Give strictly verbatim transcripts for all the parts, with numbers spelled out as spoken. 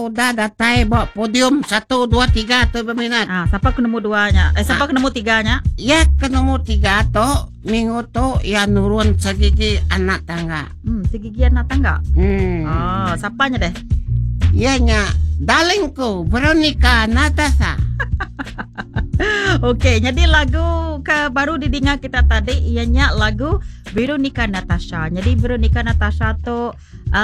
udah datai bawa podium satu dua tiga tu berminat. Ah, siapa ke nombor duanya? Eh, siapa ke nombor tiganya? Ya ke nomor tiga tu minggu tu ya nurun segigi anak tangga. Hmm, segigi anak tangga. Hmm. Oh, siapanya deh? Ianya darlingku Veronica Natasha. Okey, jadi lagu ke baru didengar kita tadi ianya lagu Veronica Natasha. Jadi Veronica Natasha tu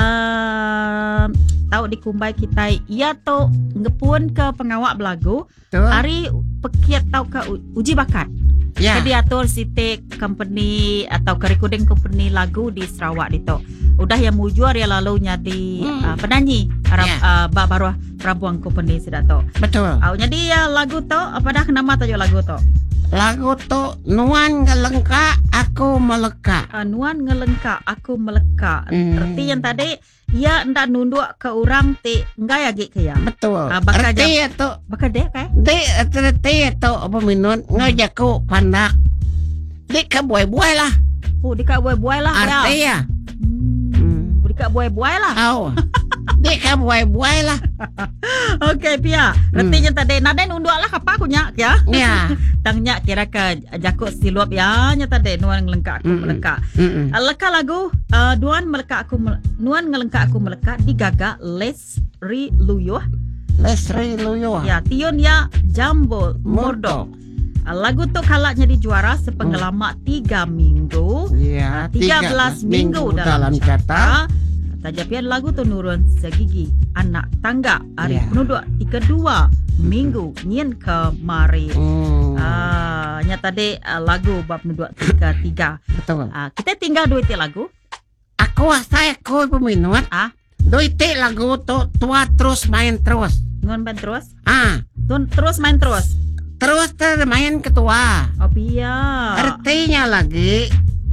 uh, tahu dikumbai kita ia tu ngepun ke pengawak belagu. Tu. Hari pekiat tahu ke u- uji bakat. Ya. Jadi atur sitik company atau ke recording company lagu di Sarawak itu. Udah yang mujur ya lalunya di Hmm. uh, penyanyi Arab Ya. uh, baru Rabuang company sudah tu. Betul. Oh, jadi ya lagu tu apa dah nama tajuk lagu tu? Lagu tu nuan ngelengka aku meleka. Uh, nuan ngelengka aku meleka. Hmm. Erti yang tadi ia ndak nunduk ke orang ti enggak ya gik ke ya. Betul. Ah, bakal Arti itu Bakal dek eh? di arti itu apa minun ngajaku pandak. Di ke buai-buai lah. Oh, dekat buai-buai lah. Arti ya. ya. Hmm. Dekat buai-buai lah. Au. Di ke buai-buai lah. Okey, Pia. Erti yang tadi nada nunduk lah apa aku nyak ya. Ya. Tangnya kira ke jakut siluap ya nya tadi nuan ngelengka aku Mm-mm. meleka. Mm-mm. Leka lagu uh, Nuan meleka aku mel- Nuan ngelengka aku meleka digaga Lesri Luyuh. Lesri Luyo. Ya, tiun ya Jambul Murdoch. Murdoch. Uh, lagu tu kalak jadi juara sepenggelama tiga minggu. Ya, tiga belas minggu dalam carta. Tajapian lagu tu nurun segigi anak tangga hari Ya. penduduk di kedua minggu nyen kemari. Hmm. Ah, nya tadi uh, lagu bab penduduk tiga tiga. Betul. Ah, kita tinggal dua ti lagu. Aku saya kau peminat. Ah, Doite lagu tu tua terus main terus. nuan ban terus. Ah, Tun terus main terus. terus termain ketua. Oh iya. Artinya lagi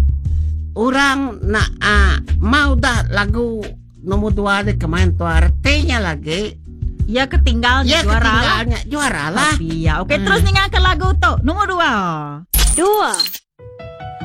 orang nak ah, mau dah lagu nomor dua di kemain tu artinya lagi Ya ketinggal ya juara lah. ketinggalannya juara lah. Oh iya. Okey, Hmm. terus dengarkan lagu tu. Nombor dua. Dua.